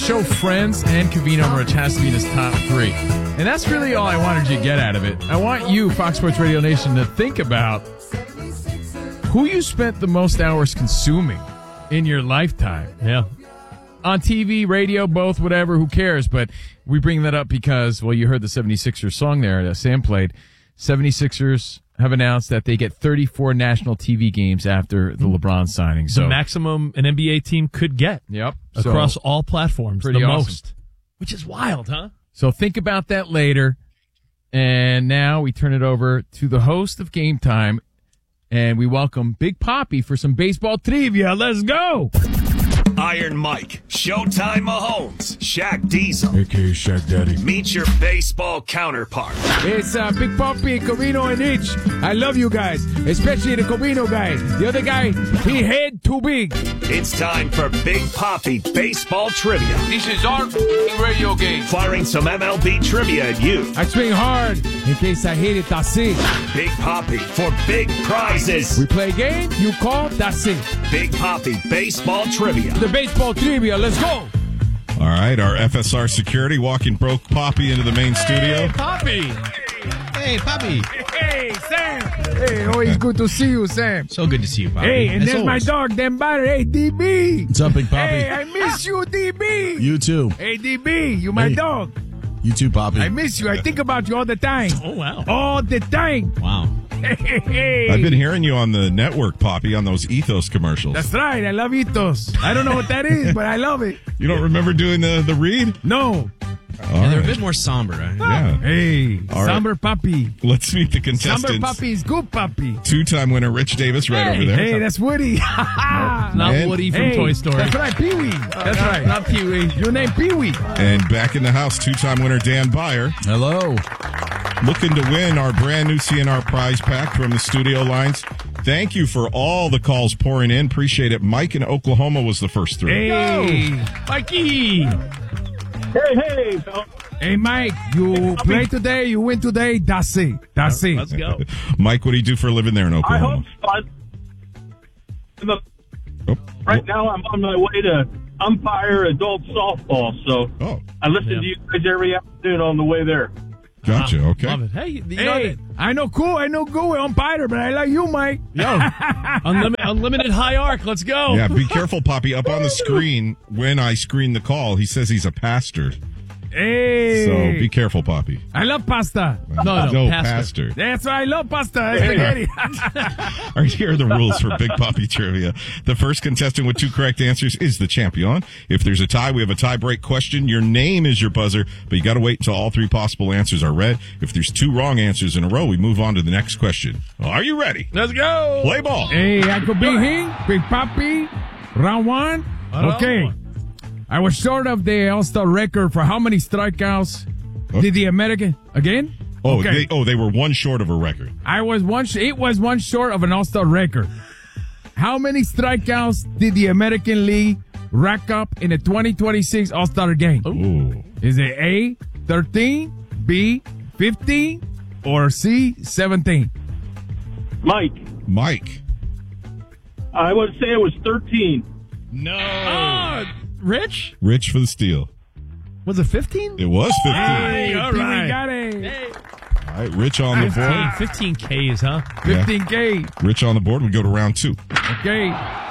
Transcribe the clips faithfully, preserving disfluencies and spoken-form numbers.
Show Friends and Covino Rich has to be in his top three. And that's really all I wanted you to get out of it. I want you, Fox Sports Radio Nation, to think about who you spent the most hours consuming in your lifetime. Yeah. On T V, radio, both, whatever, who cares? But we bring that up because, well, you heard the seventy-sixers song there that Sam played. seventy-sixers have announced that they get thirty-four national T V games after the LeBron signing. So the maximum an N B A team could get. Yep. Across So, all platforms. pretty The awesome. most. Which is wild, huh? So think about that later. And now we turn it over to the host of Game Time, and we welcome Big Papi for some baseball trivia. Let's go! Iron Mike, Showtime Mahomes, Shaq Diesel. A K A Shaq Daddy. Meet your baseball counterpart. It's uh, Big Papi, Covino, and Itch. I love you guys, especially the Covino guy. The other guy, he head too big. It's time for Big Papi Baseball Trivia. This is our radio game. Firing some M L B trivia at you. I swing hard in case I hit it, that's it. Big Papi for big prizes. We play a game, you call, that's it. Big Papi Baseball Trivia. The baseball trivia, let's go. All right, our F S R security walking broke Papi into the main studio. Poppy. Hey, Poppy. Hey, Sam. Hey, always good to see you, Sam. So good to see you, Poppy. Hey, and As there's my always. dog, Dan Batter. Hey, D B. What's up, Big Poppy? Hey, I miss you, D B. You too. Hey, D B, you my Hey. dog. You too, Poppy. I miss you. I think about you all the time. Oh, wow. All the time. Wow. Hey. I've been hearing you on the network, Papi, on those Ethos commercials. That's right. I love Ethos. I don't know what that is, but I love it. You don't remember doing the, the read? No. All Yeah, they're a right. bit more somber. Right? Yeah. Hey, All right. Somber Puppy. Let's meet the Somber contestants. Puppy is good puppy. Two-time winner Rich Davis right over there. Hey, that's Woody. Not And- Woody from Hey, Toy Story. That's right, Pee Wee. That's right. Not Pee Wee. Your name Pee Wee. And back in the house, two-time winner Dan Byer. Hello. Looking to win our brand new C N R prize pack from the studio lines. Thank you for all the calls pouring in. Appreciate it. Mike in Oklahoma was the first through. Hey, Mikey. Hey, hey, Phil. hey, Mike. You play today. You win today. That's it. That's it. Let's go. Mike, what do you do for a living there in I Oklahoma? hope fun. I'm a- Oh, Right now, I'm on my way to umpire adult softball, so oh, I listen Yeah. to you guys every afternoon on the way there. gotcha. Okay. Love it. Hey, you know Hey, that- I know cool. I know good with umpire, but I like you, Mike. Yo, unlimited, unlimited high arc. Let's go. Yeah, be careful, Poppy. Up on the screen, when I screen the call, he says he's a pastor. Hey. So be careful, Poppy. I love pasta. No, no, no pastor. pastor. That's why I love pasta. Spaghetti. All right, here are the rules for Big Poppy Trivia. The first contestant with two correct answers is the champion. If there's a tie, we have a tie break question. Your name is your buzzer, but you got to wait until all three possible answers are read. If there's two wrong answers in a row, we move on to the next question. Are you ready? Let's go. Play ball. Hey, I could be him. Big Papi. Round one. Round Okay. one. I was short of the All-Star record for how many strikeouts Huh? did the American again? Oh, okay. they, oh, they were one short of a record. I was one. Sh- it was one short of an All-Star record. How many strikeouts did the American League rack up in the twenty twenty-six All-Star game? Ooh. Is it A, thirteen, B, fifteen, or C, seventeen? Mike, Mike. I would say it was thirteen. No. Ah, Rich? Rich for the steal. Was it fifteen? It was fifteen. Hey, all Pee Wee right. got it. All right, Rich on the board. fifteen Ks, huh? fifteen K. Rich on the board. We go to round two. Okay.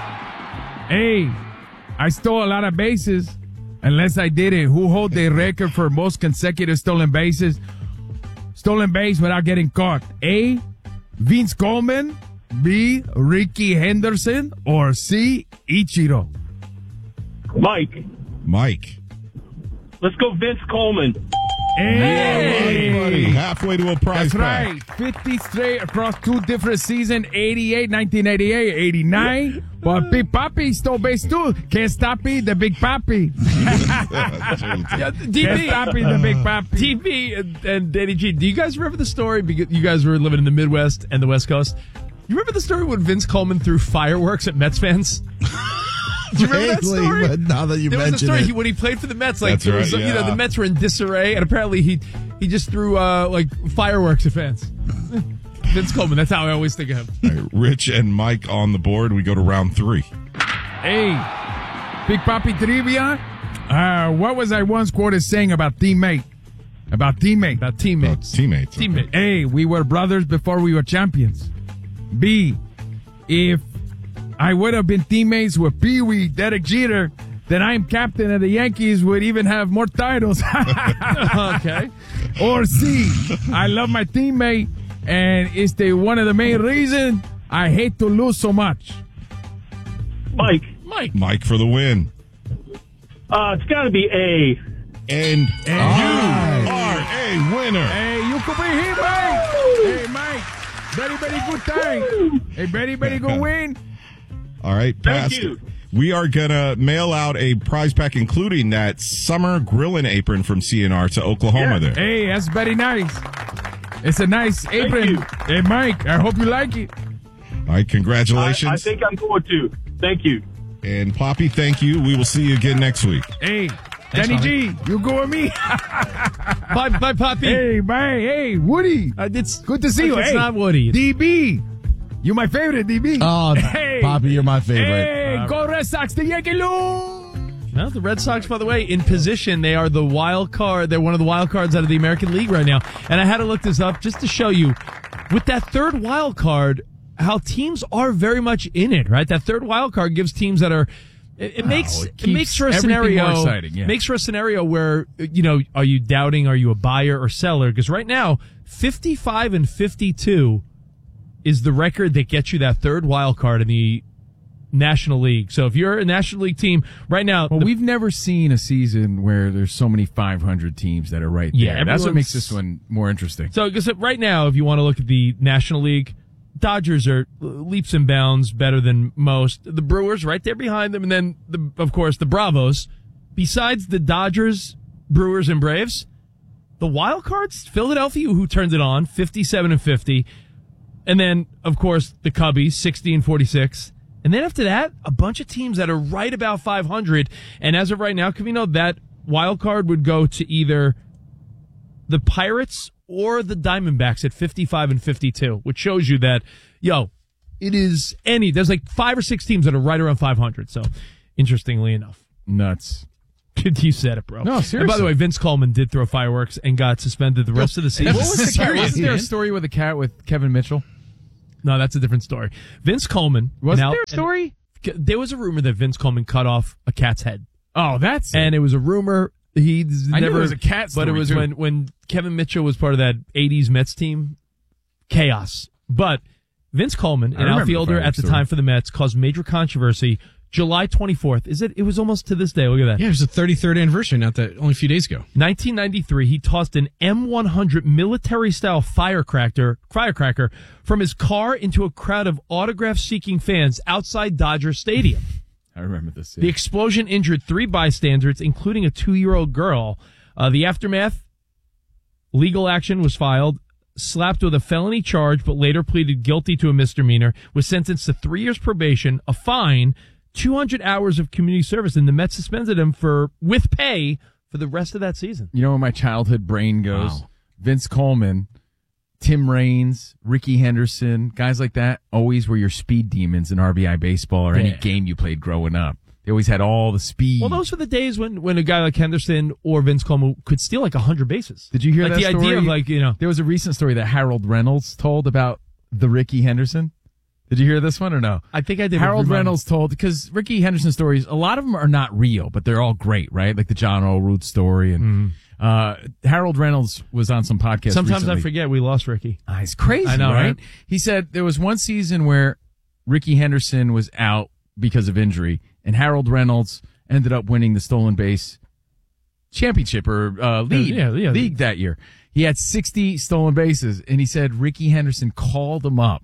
Hey, I stole a lot of bases. Unless I didn't. Who hold the record for most consecutive stolen bases? Stolen base without getting caught. A, Vince Coleman. B, Ricky Henderson. Or C, Ichiro. Mike, Mike. let's go Vince Coleman. Hey! Halfway to a prize That's pack. right. fifty straight across two different seasons, eighty-eight, nineteen eighty-eight, eighty-nine. But Big Papi stole base too. Can't stop me, the Big Papi. Yeah, D Can't B. stop me, the Big Papi. T V and, and Danny G, do you guys remember the story? Because you guys were living in the Midwest and the West Coast. You remember the story when Vince Coleman threw fireworks at Mets fans? Do you remember that Vaguely, story? but now that you there was a mention story it. he, when he played for the Mets. Like That's there was, right, you know, yeah. the Mets were in disarray, and apparently he he just threw uh, like fireworks at fans. Vince Coleman. That's how I always think of him. All right, Rich and Mike on the board. We go to round three. Hey, Big Papi Trivia. Uh, what was I once quoted saying about teammate? About teammate. About teammates. Oh, teammates. okay. Teammate. A, we were brothers before we were champions. B, if I would have been teammates with Pee Wee, Derek Jeter, then I'm captain of the Yankees would even have more titles. Okay. Or C, I love my teammate, and it's the one of the main reasons I hate to lose so much. Mike, Mike. Mike for the win. uh, it's got to be A. And you are a winner. Hey, you could be here, Mike. Hey, Mike. Very, very good time. A very, very good win. All right, Thank Pastor. you. We are going to mail out a prize pack, including that summer grilling apron from C N R to Oklahoma there. Hey, that's very nice. It's a nice apron. you. Hey, Mike, I hope you like it. All right, I, congratulations. I think I'm going to. Thank you. And Poppy, thank you. We will see you again next week. Hey, Danny G, you go with me. Bye, bye, Poppy. Hey, bye. Hey, Woody. Uh, it's Good to see you. It's Hey, not Woody. D B. You my favorite, D B. Oh, hey. Poppy, you're my favorite. Hey, go Red Sox, the Yankee Lou. No, the Red Sox, by the way, in position, they are the wild card. They're one of the wild cards out of the American League right now. And I had to look this up just to show you, with that third wild card, how teams are very much in it, right? That third wild card gives teams that are. It, it makes it it, keeps makes for a everything scenario. more exciting, yeah. Makes for a scenario where, you know, are you doubting? Are you a buyer or seller? Because right now, fifty-five and fifty-two is the record that gets you that third wild card in the National League. So if you're a National League team right now, Well, the- we've never seen a season where there's so many five hundred teams that are right there. Yeah, That's what makes everyone's- this one more interesting. So, because right now, if you want to look at the National League, Dodgers are leaps and bounds better than most. The Brewers right there behind them, and then, the, of course, the Bravos. Besides the Dodgers, Brewers, and Braves, the wild cards, Philadelphia, who turned it on, fifty-seven and fifty, and then, of course, the Cubbies, sixty and forty-six. And then after that, a bunch of teams that are right about five hundred. And as of right now, Covino, that wild card would go to either the Pirates or the Diamondbacks at fifty-five and fifty-two, which shows you that, yo, it is any, there's like five or six teams that are right around five hundred. So, interestingly enough. Nuts. You said it, bro. No, And by seriously. the way, Vince Coleman did throw fireworks and got suspended the rest of the season. What was the cat? Sorry, Wasn't there a man. story with a cat with Kevin Mitchell? No, that's a different story. Vince Coleman. Wasn't now- there a story? and there was a rumor that Vince Coleman cut off a cat's head. Oh, that's And it was a rumor. He I knew never it was a cat but it story, was too. when when Kevin Mitchell was part of that eighties Mets team, chaos. But Vince Coleman, I an remember outfielder the at the story. time for the Mets, caused major controversy. July twenty-fourth. Is it? It was almost to this day. Look at that. Yeah, it was the thirty-third anniversary, not that only a few days ago. nineteen ninety-three, he tossed an M one hundred military-style firecracker, firecracker from his car into a crowd of autograph-seeking fans outside Dodger Stadium. I remember this. The explosion injured three bystanders, including a two-year-old girl. Uh, the aftermath, legal action was filed, slapped with a felony charge, but later pleaded guilty to a misdemeanor, was sentenced to three years probation, a fine, two hundred hours of community service, and the Mets suspended him for with pay for the rest of that season. You know where my childhood brain goes? Wow. Vince Coleman, Tim Raines, Ricky Henderson, guys like that always were your speed demons in R B I baseball or any Yeah. game you played growing up. They always had all the speed. Well, those were the days when, when a guy like Henderson or Vince Coleman could steal like one hundred bases. Did you hear like that the story? idea of like, you know, There was a recent story that Harold Reynolds told about the Ricky Henderson. Did you hear this one or no? I think I did. Harold remember. Reynolds told, because Ricky Henderson stories, a lot of them are not real, but they're all great, right? Like the John O'Rourke story. And uh, Harold Reynolds was on some podcast Sometimes recently. I forget we lost Ricky. Ah, it's crazy, I know, right? right? He said there was one season where Ricky Henderson was out because of injury, and Harold Reynolds ended up winning the stolen base championship or uh, league, yeah, yeah. league that year. He had sixty stolen bases, and he said Ricky Henderson called him up,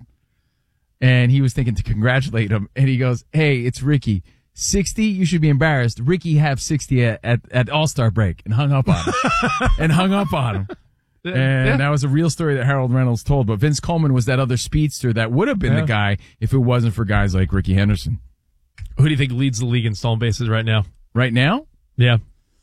and he was thinking to congratulate him, and he goes, "Hey, it's Ricky. sixty, you should be embarrassed. Ricky have sixty at, at, at All-Star break," and hung up on him. and hung up on him. And Yeah. that was a real story that Harold Reynolds told. But Vince Coleman was that other speedster that would have been Yeah. the guy if it wasn't for guys like Ricky Henderson. Who do you think leads the league in stolen bases right now? Right now? Yeah.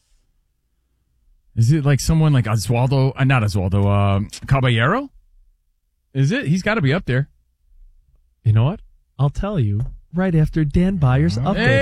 Is it like someone like Oswaldo, uh, not Oswaldo, uh, Caballero? Is it? He's got to be up there. You know what? I'll tell you right after Dan Byers' update. Hey! How about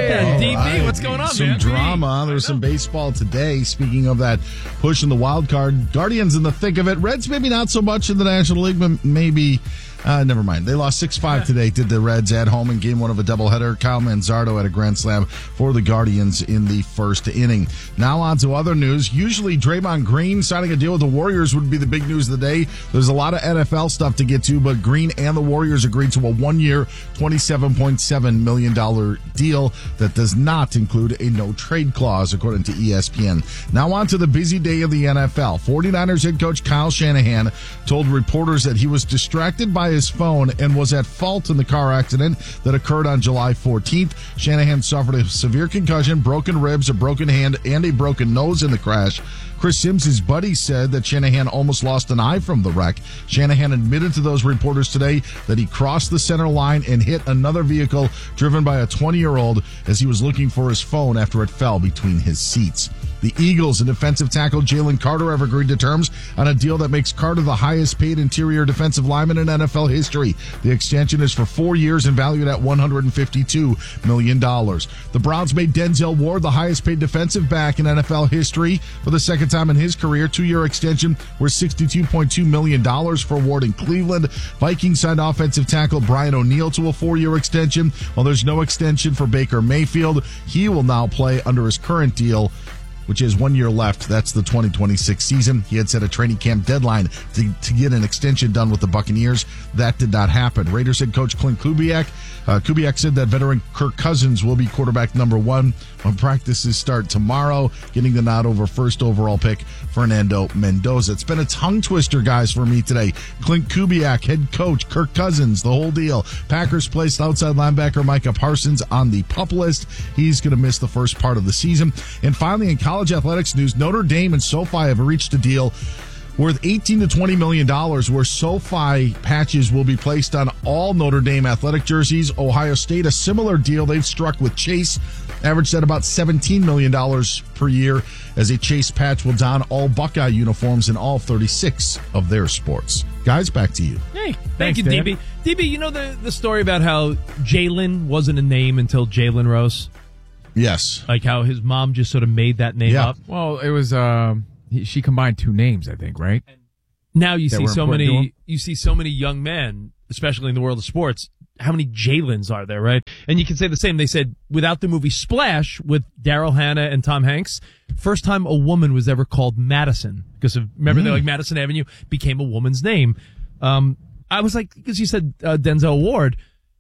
that, D B? All right. What's going on, some man? Some drama. There's some baseball today. Speaking of that push in the wild card, Guardians in the thick of it. Reds maybe not so much in the National League, but maybe... Uh, never mind. They lost six five today, did the Reds at home in game one of a doubleheader. Kyle Manzardo had a grand slam for the Guardians in the first inning. Now on to other news. Usually Draymond Green signing a deal with the Warriors would be the big news of the day. There's a lot of N F L stuff to get to, but Green and the Warriors agreed to a one-year, twenty-seven point seven million dollars deal that does not include a no-trade clause, according to E S P N. Now on to the busy day of the N F L. 49ers head coach Kyle Shanahan told reporters that he was distracted by his phone and was at fault in the car accident that occurred on July fourteenth. Shanahan suffered a severe concussion, broken ribs, a broken hand, and a broken nose in the crash. Chris Sims' buddy said that Shanahan almost lost an eye from the wreck. Shanahan admitted to those reporters today that he crossed the center line and hit another vehicle driven by a twenty-year-old as he was looking for his phone after it fell between his seats. The Eagles and defensive tackle Jalen Carter have agreed to terms on a deal that makes Carter the highest paid interior defensive lineman in N F L history. The extension is for four years and valued at one hundred fifty-two million dollars. The Browns made Denzel Ward the highest paid defensive back in N F L history for the second time in his career. Two-year extension worth sixty-two point two million dollars for Ward in Cleveland. Vikings signed offensive tackle Brian O'Neill to a four-year extension. While there's no extension for Baker Mayfield, he will now play under his current deal, which is one year left. That's the twenty twenty-six season. He had set a training camp deadline to, to get an extension done with the Buccaneers. That did not happen. Raiders head coach Clint Kubiak. Uh, Kubiak said that veteran Kirk Cousins will be quarterback number one when practices start tomorrow, getting the nod over first overall pick Fernando Mendoza. It's been a tongue twister, guys, for me today. Clint Kubiak, head coach, Kirk Cousins, the whole deal. Packers placed outside linebacker Micah Parsons on the PUP list. He's going to miss the first part of the season. And finally, in college athletics news, Notre Dame and SoFi have reached a deal worth eighteen to twenty million dollars, where SoFi patches will be placed on all Notre Dame athletic jerseys. Ohio State, a similar deal they've struck with Chase, averaged at about seventeen million dollars per year, as a Chase patch will don all Buckeye uniforms in all thirty-six of their sports. Guys, back to you. Hey, thank Thanks, you, Dan. D B. D B, you know the, the story about how Jalen wasn't a name until Jalen Rose? Yes. Like how his mom just sort of made that name Yeah. up? Well, it was, um, he, she combined two names, I think, right? Now you That see were so important to many, him? you see so many young men, especially in the world of sports. How many Jalens are there, right? And you can say the same. They said without the movie Splash with Daryl Hannah and Tom Hanks, first time a woman was ever called Madison, because of, remember Mm. they're like Madison Avenue became a woman's name. Um, I was like, because you said uh, Denzel Ward.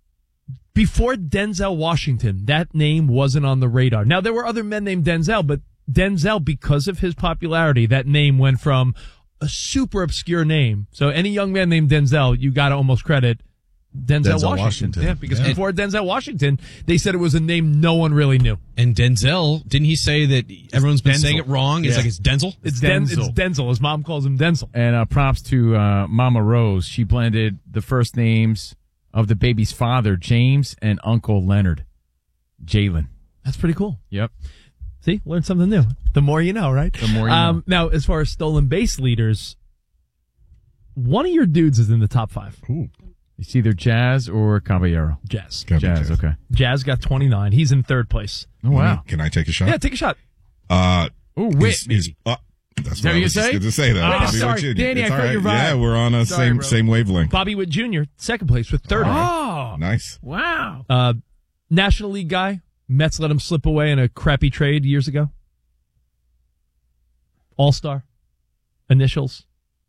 Before Denzel Washington, that name wasn't on the radar. Now, there were other men named Denzel, but Denzel, because of his popularity, that name went from a super obscure name. So any young man named Denzel, you got to almost credit Denzel, Denzel Washington. Washington. Yeah, because Yeah. before Denzel Washington, they said it was a name no one really knew. And Denzel, didn't he say that everyone's been Denzel. saying it wrong? It's Yeah. like it's Denzel? It's Den- Denzel. it's Denzel. His mom calls him Denzel. And uh, props to uh, Mama Rose. She blended the first names of the baby's father, James, and Uncle Leonard, Jalen. That's pretty cool. Yep. See, learn something new. The more you know, right? The more you um, Now, as far as stolen base leaders, one of your dudes is in the top five. Ooh. It's either Jazz or Caballero. Jazz. Gotta be Jazz, Jazz. okay. Jazz got twenty-nine. He's in third place. Oh, wow. Can I take a shot? Yeah, take a shot. Uh, Oh, Whit, is- is- uh, that's that what I what you was just say? going to say. That. Oh, Bobby sorry. Witt Junior Danny, It's I all caught your vibe. Yeah, we're on a Sorry, same bro. same wavelength. Bobby Witt Junior, second place with thirty. Oh, Nice. wow. Uh, National League guy. Mets let him slip away in a crappy trade years ago. All-Star. Initials.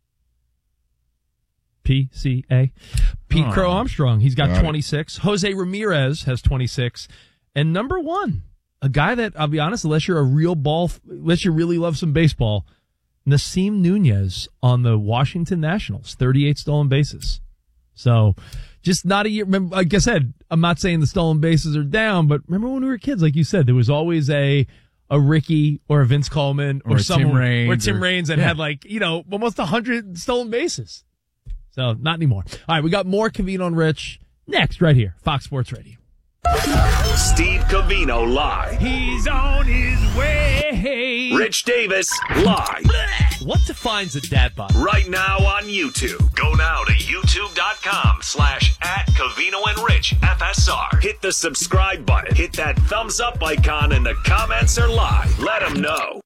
P C A. Pete Oh. Crow Armstrong. He's got Got it. twenty-six. Jose Ramirez has twenty-six. And number one, a guy that, I'll be honest, unless you're a real ball, unless you really love some baseball, Nasim Nunez on the Washington Nationals, thirty-eight stolen bases. So just not a year. Remember, like I said, I'm not saying the stolen bases are down, but remember when we were kids, like you said, there was always a, a Ricky or a Vince Coleman or, Or a Tim someone, Raines or Tim or- Raines and yeah. had like, you know, almost a hundred stolen bases. So not anymore. All right. We got more Cavino and Rich next right here. Fox Sports Radio. Steve Cavino live. He's on his way. Rich Davis live. What defines a dad bod? Right now on YouTube. Go now to youtube.com slash at Covino and Rich F S R. Hit the subscribe button. Hit that thumbs up icon and the comments are live. Let them know.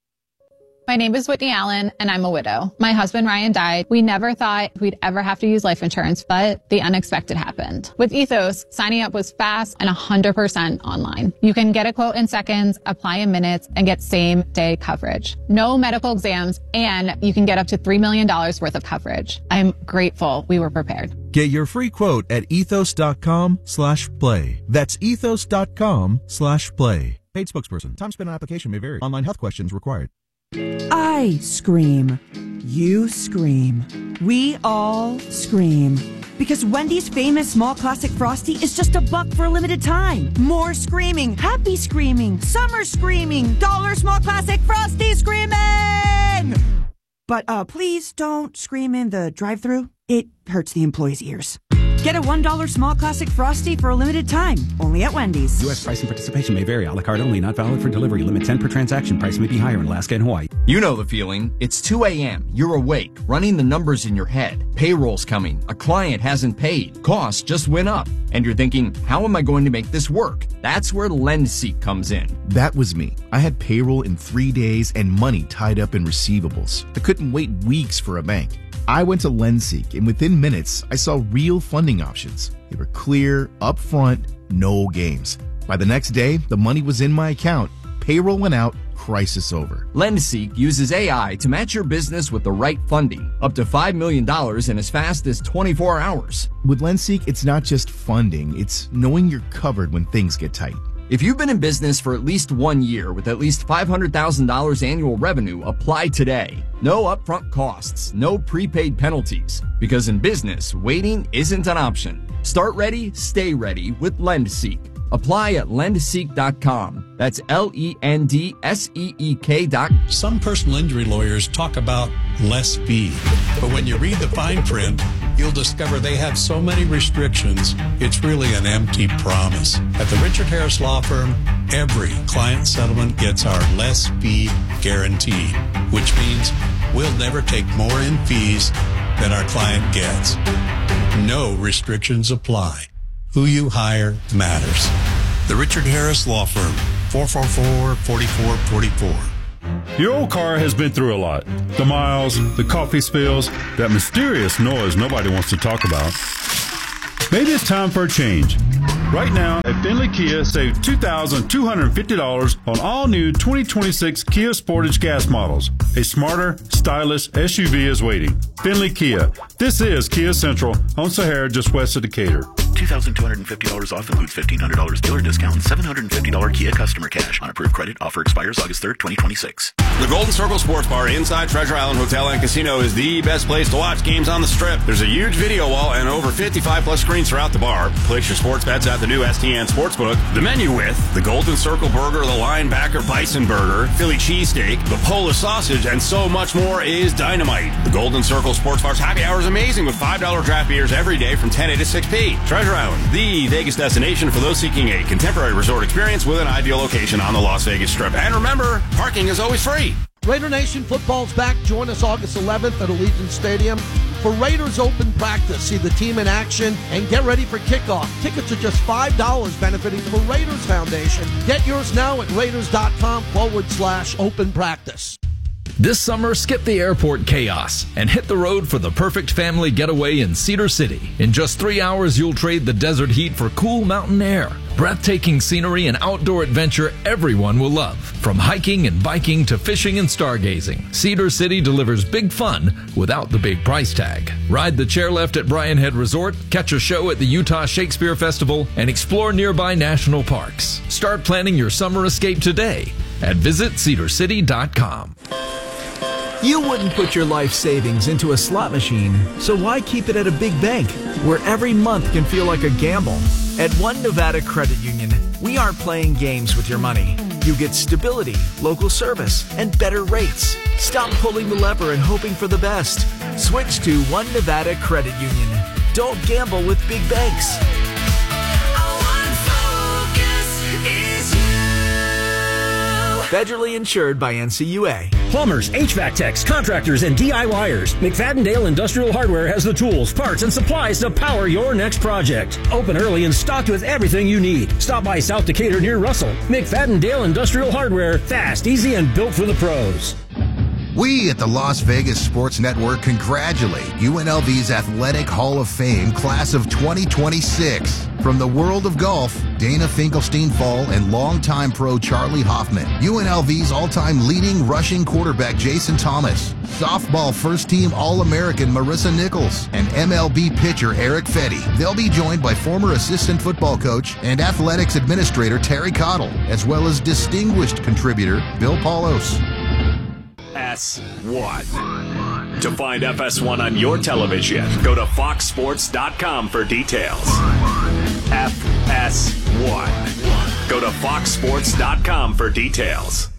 My name is Whitney Allen, and I'm a widow. My husband, Ryan, died. We never thought we'd ever have to use life insurance, but the unexpected happened. With Ethos, signing up was fast and one hundred percent online. You can get a quote in seconds, apply in minutes, and get same-day coverage. No medical exams, and you can get up to three million dollars worth of coverage. I'm grateful we were prepared. Get your free quote at ethos.com slash play. That's ethos.com slash play. Paid spokesperson. Time spent on application may vary. Online health questions required. I scream. You scream. We all scream. Because Wendy's famous small classic Frosty is just a buck for a limited time. More screaming, happy screaming, summer screaming, dollar small classic Frosty screaming! But uh, please don't scream in the drive-thru. It hurts the employees' ears. Get a one dollar small classic Frosty for a limited time, only at Wendy's. U S price and participation may vary. A la carte only, not valid for delivery. Limit ten per transaction. Price may be higher in Alaska and Hawaii. You know the feeling. It's two a.m. You're awake, running the numbers in your head. Payroll's coming. A client hasn't paid. Costs just went up. And you're thinking, how am I going to make this work? That's where LendSeek comes in. That was me. I had payroll in three days and money tied up in receivables. I couldn't wait weeks for a bank. I went to LendSeek, and within minutes, I saw real funding options. They were clear, upfront, no games. By the next day, the money was in my account. Payroll went out, crisis over. LendSeek uses A I to match your business with the right funding, up to five million dollars in as fast as twenty-four hours. With LendSeek, it's not just funding, it's knowing you're covered when things get tight. If you've been in business for at least one year with at least five hundred thousand dollars annual revenue, apply today. No upfront costs, no prepaid penalties. Because in business, waiting isn't an option. Start ready, stay ready with LendSeek. Apply at lend seek dot com. That's L E N D S E E K dot com. Some personal injury lawyers talk about less fee. But when you read the fine print, you'll discover they have so many restrictions, it's really an empty promise. At the Richard Harris Law Firm, every client settlement gets our less fee guarantee, which means we'll never take more in fees than our client gets. No restrictions apply. Who you hire matters. The Richard Harris Law Firm, four four four, four four four four. Your old car has been through a lot. The miles, the coffee spills, that mysterious noise nobody wants to talk about. Maybe it's time for a change. Right now, at Finley Kia, save two thousand two hundred fifty dollars on all new twenty twenty-six Kia Sportage gas models. A smarter, stylish S U V is waiting. Finley Kia. This is Kia Central on Sahara, just west of Decatur. two thousand two hundred fifty dollars off includes fifteen hundred dollars dealer discount and seven hundred fifty dollars Kia customer cash on approved credit. Offer expires August third, twenty twenty-six. The Golden Circle Sports Bar inside Treasure Island Hotel and Casino is the best place to watch games on the Strip. There's a huge video wall and over fifty-five plus screens throughout the bar. Place your sports bets at the new S T N Sportsbook. The menu with the Golden Circle Burger, the Linebacker Bison Burger, Philly Cheesesteak, the Polish Sausage, and so much more is dynamite. The Golden Circle Sports Bar's happy hour is amazing with five dollar draft beers every day from ten a to six p. Treasure Island, the Vegas destination for those seeking a contemporary resort experience with an ideal location on the Las Vegas Strip. And remember, parking is always free. Raider Nation football's back. Join us August eleventh at Allegiant Stadium for Raiders Open Practice. See the team in action and get ready for kickoff. Tickets are just five dollars, benefiting the Raiders Foundation. Get yours now at raiders.com forward slash open practice. This summer, skip the airport chaos and hit the road for the perfect family getaway in Cedar City. In just three hours, you'll trade the desert heat for cool mountain air. Breathtaking scenery and outdoor adventure everyone will love. From hiking and biking to fishing and stargazing, Cedar City delivers big fun without the big price tag. Ride the chairlift at Bryan Head Resort, catch a show at the Utah Shakespeare Festival, and explore nearby national parks. Start planning your summer escape today at visit cedar city dot com. You wouldn't put your life savings into a slot machine, so why keep it at a big bank where every month can feel like a gamble? At One Nevada Credit Union, we aren't playing games with your money. You get stability, local service, and better rates. Stop pulling the lever and hoping for the best. Switch to One Nevada Credit Union. Don't gamble with big banks. Our one focus is you. Federally insured by N C U A. Plumbers, H V A C techs, contractors, and D I Y ers. McFadden-Dale Industrial Hardware has the tools, parts, and supplies to power your next project. Open early and stocked with everything you need. Stop by South Decatur near Russell. McFadden-Dale Industrial Hardware. Fast, easy, and built for the pros. We at the Las Vegas Sports Network congratulate U N L V's Athletic Hall of Fame class of twenty twenty-six. From the world of golf, Dana Finkelstein-Fall and longtime pro Charlie Hoffman, U N L V's all-time leading rushing quarterback Jason Thomas, softball first-team All-American Marissa Nichols, and M L B pitcher Eric Fetty. They'll be joined by former assistant football coach and athletics administrator Terry Cottle, as well as distinguished contributor Bill Paulos. F S one. To find F S one on your television, go to fox sports dot com for details. F S one. Go to fox sports dot com for details.